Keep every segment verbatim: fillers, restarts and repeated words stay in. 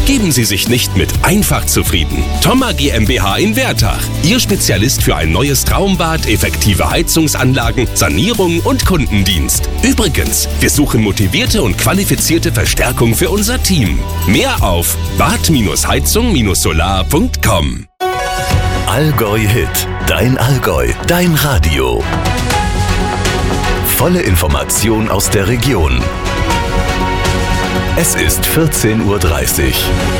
Geben Sie sich nicht mit einfach zufrieden. Thoma GmbH in Wertach. Ihr Spezialist für ein neues Traumbad, effektive Heizungsanlagen, Sanierung und Kundendienst. Übrigens, wir suchen motivierte und qualifizierte Verstärkung für unser Team. Mehr auf bad heizung solar punkt com. Allgäu Hit. Dein Allgäu. Dein Radio. Volle Information aus der Region. Es ist vierzehn Uhr dreißig.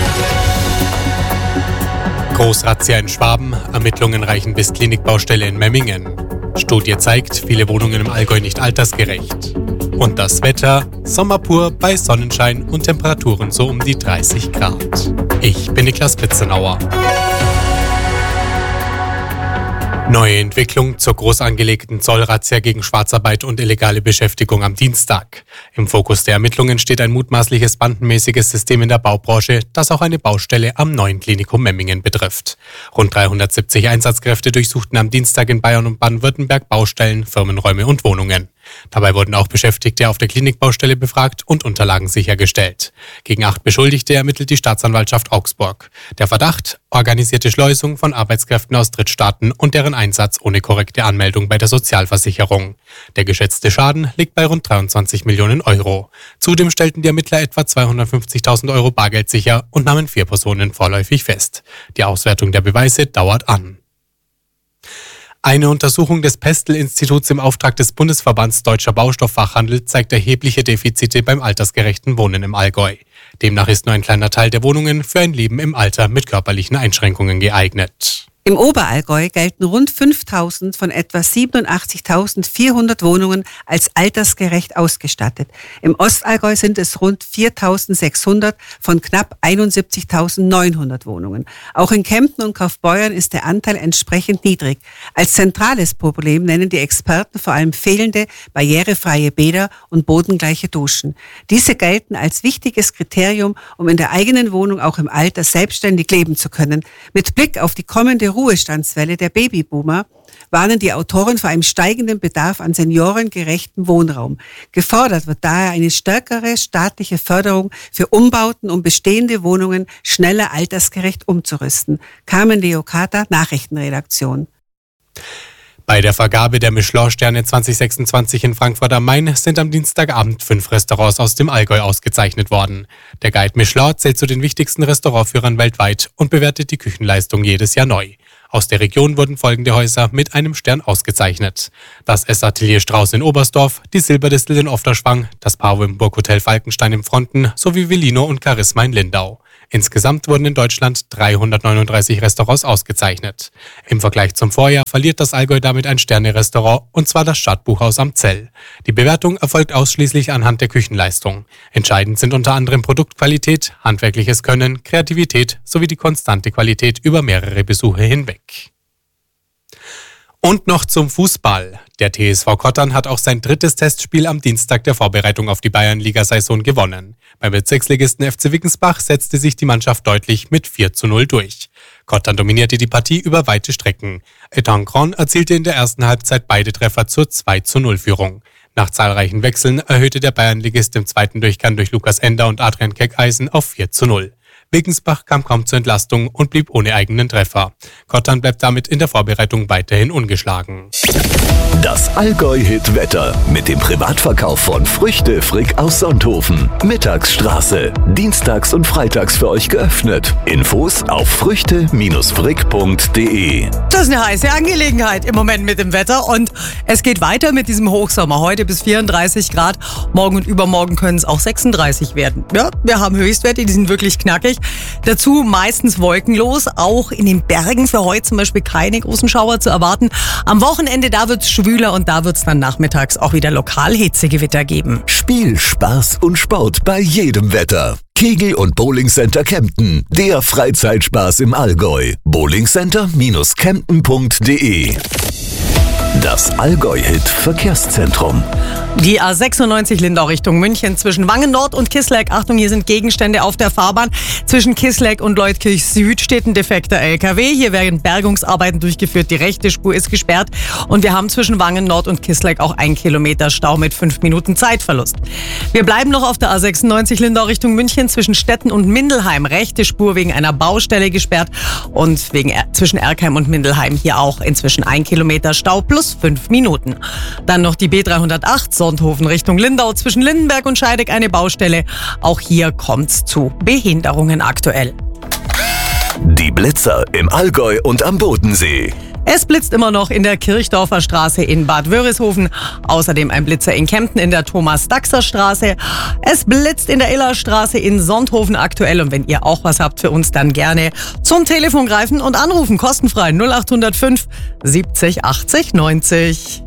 Großrazzia in Schwaben. Ermittlungen reichen bis Klinikbaustelle in Memmingen. Studie zeigt, viele Wohnungen im Allgäu nicht altersgerecht. Und das Wetter, Sommer pur bei Sonnenschein und Temperaturen so um die dreißig Grad. Ich bin Niklas Pitzenauer. Neue Entwicklung zur groß angelegten Zollrazzia gegen Schwarzarbeit und illegale Beschäftigung am Dienstag. Im Fokus der Ermittlungen steht ein mutmaßliches bandenmäßiges System in der Baubranche, das auch eine Baustelle am neuen Klinikum Memmingen betrifft. Rund dreihundertsiebzig Einsatzkräfte durchsuchten am Dienstag in Bayern und Baden-Württemberg Baustellen, Firmenräume und Wohnungen. Dabei wurden auch Beschäftigte auf der Klinikbaustelle befragt und Unterlagen sichergestellt. Gegen acht Beschuldigte ermittelt die Staatsanwaltschaft Augsburg. Der Verdacht: organisierte Schleusung von Arbeitskräften aus Drittstaaten und deren Einsatz ohne korrekte Anmeldung bei der Sozialversicherung. Der geschätzte Schaden liegt bei rund dreiundzwanzig Millionen Euro. Zudem stellten die Ermittler etwa zweihundertfünfzigtausend Euro Bargeld sicher und nahmen vier Personen vorläufig fest. Die Auswertung der Beweise dauert an. Eine Untersuchung des Pestel-Instituts im Auftrag des Bundesverbands Deutscher Baustofffachhandel zeigt erhebliche Defizite beim altersgerechten Wohnen im Allgäu. Demnach ist nur ein kleiner Teil der Wohnungen für ein Leben im Alter mit körperlichen Einschränkungen geeignet. Im Oberallgäu gelten rund fünftausend von etwa siebenundachtzigtausendvierhundert Wohnungen als altersgerecht ausgestattet. Im Ostallgäu sind es rund viertausendsechshundert von knapp einundsiebzigtausendneunhundert Wohnungen. Auch in Kempten und Kaufbeuern ist der Anteil entsprechend niedrig. Als zentrales Problem nennen die Experten vor allem fehlende barrierefreie Bäder und bodengleiche Duschen. Diese gelten als wichtiges Kriterium, um in der eigenen Wohnung auch im Alter selbstständig leben zu können. Mit Blick auf die kommende Ruhestandswelle der Babyboomer warnen die Autoren vor einem steigenden Bedarf an seniorengerechten Wohnraum. Gefordert wird daher eine stärkere staatliche Förderung für Umbauten, um bestehende Wohnungen schneller altersgerecht umzurüsten. Carmen Leocata, Nachrichtenredaktion. Bei der Vergabe der Michelin-Sterne zwanzig sechsundzwanzig in Frankfurt am Main sind am Dienstagabend fünf Restaurants aus dem Allgäu ausgezeichnet worden. Der Guide Michelin zählt zu den wichtigsten Restaurantführern weltweit und bewertet die Küchenleistung jedes Jahr neu. Aus der Region wurden folgende Häuser mit einem Stern ausgezeichnet: das Essatelier Strauß in Oberstdorf, die Silberdistel in Ofterschwang, das Pavo im Burghotel Falkenstein im Fronten sowie Velino und Charisma in Lindau. Insgesamt wurden in Deutschland dreihundertneununddreißig Restaurants ausgezeichnet. Im Vergleich zum Vorjahr verliert das Allgäu damit ein Sterne-Restaurant, und zwar das Stadtbuchhaus am Zell. Die Bewertung erfolgt ausschließlich anhand der Küchenleistung. Entscheidend sind unter anderem Produktqualität, handwerkliches Können, Kreativität sowie die konstante Qualität über mehrere Besuche hinweg. Und noch zum Fußball. Der T S V Kottern hat auch sein drittes Testspiel am Dienstag der Vorbereitung auf die Bayernliga-Saison gewonnen. Beim Bezirksligisten F C Wickensbach setzte sich die Mannschaft deutlich mit vier zu null durch. Kottern dominierte die Partie über weite Strecken. Etan Grand erzielte in der ersten Halbzeit beide Treffer zur zwei zu null Führung. Nach zahlreichen Wechseln erhöhte der Bayernligist im zweiten Durchgang durch Lukas Ender und Adrian Keckeisen auf vier zu null. Wickensbach kam kaum zur Entlastung und blieb ohne eigenen Treffer. Kottern bleibt damit in der Vorbereitung weiterhin ungeschlagen. Das Allgäu-Hit-Wetter mit dem Privatverkauf von Früchte Frick aus Sonthofen. Mittagsstraße. Dienstags und freitags für euch geöffnet. Infos auf früchte frick punkt de. Das ist eine heiße Angelegenheit im Moment mit dem Wetter, und es geht weiter mit diesem Hochsommer. Heute bis vierunddreißig Grad. Morgen und übermorgen können es auch sechsunddreißig werden. Ja, wir haben Höchstwerte, die sind wirklich knackig. Dazu meistens wolkenlos. Auch in den Bergen für heute zum Beispiel keine großen Schauer zu erwarten. Am Wochenende, da wird es schwüler, und da wird es dann nachmittags auch wieder lokal Hitzegewitter geben. Spiel, Spaß und Sport bei jedem Wetter. Kegel- und Bowlingcenter Kempten. Der Freizeitspaß im Allgäu. bowlingcenter Bindestrich kempten punkt de Das Allgäu-Hit-Verkehrszentrum. Die A sechsundneunzig Lindau Richtung München zwischen Wangen Nord und Kisleck. Achtung, hier sind Gegenstände auf der Fahrbahn. Zwischen Kisleck und Leutkirch Süd steht ein defekter L K W. Hier werden Bergungsarbeiten durchgeführt. Die rechte Spur ist gesperrt. Und wir haben zwischen Wangen Nord und Kisleck auch ein Kilometer Stau mit fünf Minuten Zeitverlust. Wir bleiben noch auf der A sechsundneunzig Lindau Richtung München zwischen Stetten und Mindelheim. Rechte Spur wegen einer Baustelle gesperrt. Und wegen zwischen Erkheim und Mindelheim hier auch inzwischen ein Kilometer Stau plus fünf Minuten. Dann noch die B dreihundertacht Sonthofen Richtung Lindau zwischen Lindenberg und Scheidegg eine Baustelle. Auch hier kommt's zu Behinderungen aktuell. Die Blitzer im Allgäu und am Bodensee. Es blitzt immer noch in der Kirchdorfer Straße in Bad Wörishofen. Außerdem ein Blitzer in Kempten in der Thomas-Daxer-Straße. Es blitzt in der Illerstraße in Sonthofen aktuell. Und wenn ihr auch was habt für uns, dann gerne zum Telefon greifen und anrufen. Kostenfrei null acht null fünf siebzig achtzig neunzig.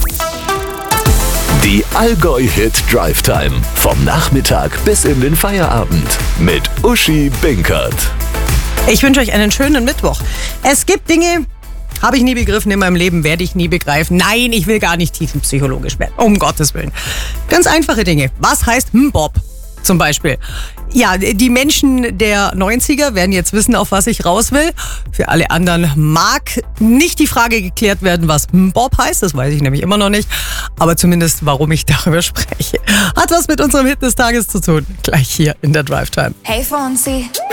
Die Allgäu-Hit Drive Time. Vom Nachmittag bis in den Feierabend. Mit Uschi Binkert. Ich wünsche euch einen schönen Mittwoch. Es gibt Dinge, habe ich nie begriffen in meinem Leben, werde ich nie begreifen. Nein, ich will gar nicht tiefenpsychologisch werden. Um Gottes Willen. Ganz einfache Dinge. Was heißt Mbop zum Beispiel? Ja, die Menschen der neunziger werden jetzt wissen, auf was ich raus will. Für alle anderen mag nicht die Frage geklärt werden, was Mbop heißt. Das weiß ich nämlich immer noch nicht. Aber zumindest, warum ich darüber spreche. Hat was mit unserem Hit des Tages zu tun. Gleich hier in der Drive Time. Hey Fonzie.